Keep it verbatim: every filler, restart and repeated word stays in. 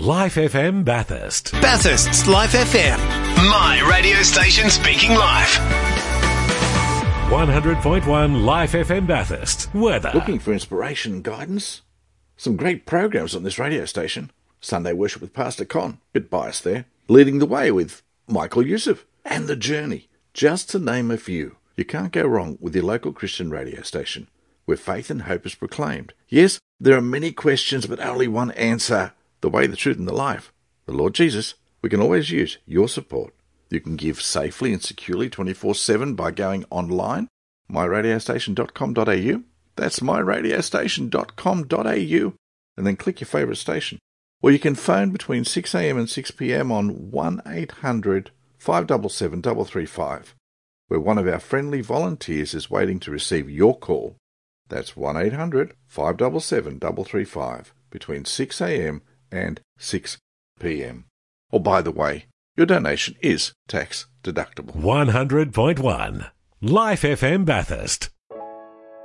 Life F M Bathurst. Bathurst's Life F M. My radio station speaking life. one hundred point one Life F M Bathurst. Weather. Looking for inspiration and guidance? Some great programs on this radio station. Sunday Worship with Pastor Con, bit biased there. Leading the Way with Michael Youssef. And The Journey, just to name a few. You can't go wrong with your local Christian radio station, where faith and hope is proclaimed. Yes, there are many questions, but only one answer. The way, the truth, and the life. The Lord Jesus. We can always use your support. You can give safely and securely twenty-four seven by going online, my radio station dot com dot a u. That's my radio station dot com dot a u. And then click your favourite station. Or you can phone between six a m and six p m on one eight hundred five seven seven three three five, where one of our friendly volunteers is waiting to receive your call. That's one eight hundred five seven seven three three five between six a m and six p m. Oh, by the way, your donation is tax deductible. one hundred point one Life F M Bathurst.